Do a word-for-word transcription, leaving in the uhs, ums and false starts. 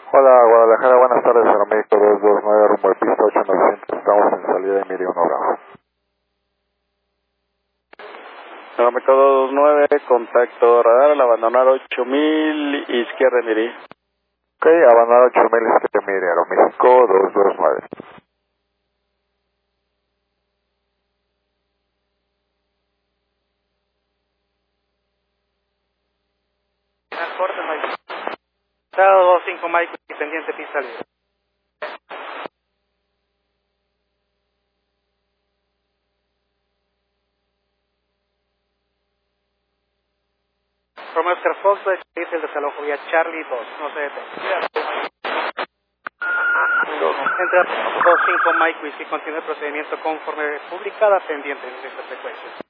Hola, Guadalajara, buenas tardes, Aeroméxico dos dos nueve, rumbo al pista ocho novecientos, estamos en salida de Miri uno Bravo. Aeroméxico dos dos nueve, contacto radar al abandonar ocho mil, izquierda Miri. Ok, abandonar ocho mil, izquierda Miri, Aeroméxico dos dos nueve. Transporte, Mike. Estado dos cinco Mike, pendiente pista libre. Romeo Oscar Fox, dice el desalojo vía Charlie dos, no se detenga. Entra dos cinco Mike, si continúa el procedimiento conforme publicada pendiente en esta frecuencia.